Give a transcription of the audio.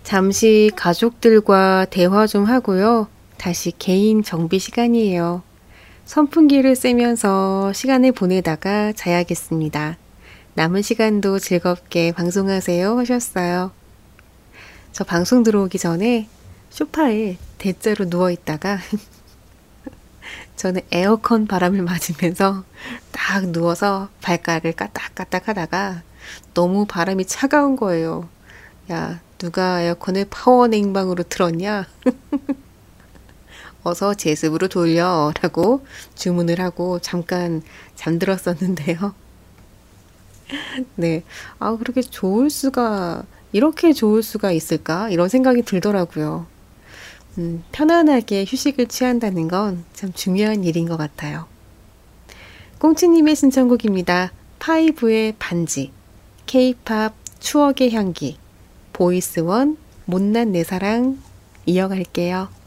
잠시 가족들과 대화 좀 하고요. 다시 개인 정비 시간이에요. 선풍기를 쐬면서 시간을 보내다가 자야겠습니다. 남은 시간도 즐겁게 방송하세요 하셨어요. 저 방송 들어오기 전에 소파에 대자로 누워있다가 저는 에어컨 바람을 맞으면서 딱 누워서 발가락을 까딱까딱 하다가 너무 바람이 차가운 거예요. 야, 누가 에어컨을 파워 냉방으로 틀었냐? 어서 제습으로 돌려 라고 주문을 하고 잠깐 잠들었었는데요. 네. 아, 이렇게 좋을 수가 있을까? 이런 생각이 들더라고요. 편안하게 휴식을 취한다는 건 참 중요한 일인 것 같아요. 꽁치님의 신청곡입니다. 파이브의 반지, K-팝 추억의 향기, 보이스원 못난 내 사랑 이어갈게요.